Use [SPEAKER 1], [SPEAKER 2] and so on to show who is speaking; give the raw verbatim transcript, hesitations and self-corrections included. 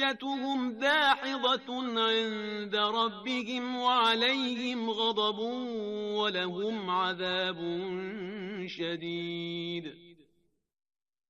[SPEAKER 1] حجتهم داحضة عند ربهم وعليهم غضب ولهم عذاب شديد.